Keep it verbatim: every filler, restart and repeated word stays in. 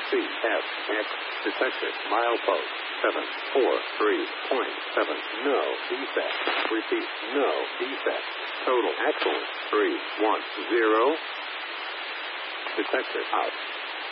C F X. Detected. Milepost seven four three point seven. No defect. Repeat. No defect. Total excellent. three one zero. Detected. Out.